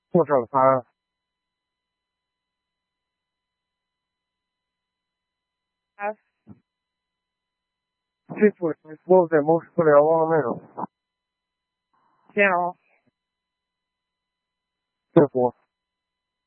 或者他这组说在某互联网那种， 行。 这不。